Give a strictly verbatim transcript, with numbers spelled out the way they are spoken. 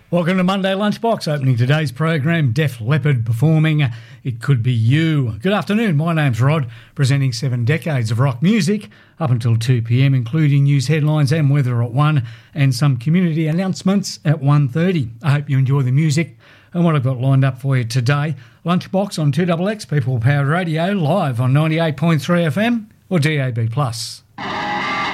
Welcome to Monday Lunchbox. Opening today's program, Def Leppard performing It Could Be You. Good afternoon, my name's Rod, presenting seven decades of rock music up until two p.m, including news headlines and weather at one, and some community announcements at one thirty. I hope you enjoy the music and what I've got lined up for you today. Lunchbox on two X X, People Powered Radio, live on ninety-eight point three F M or D A B plus.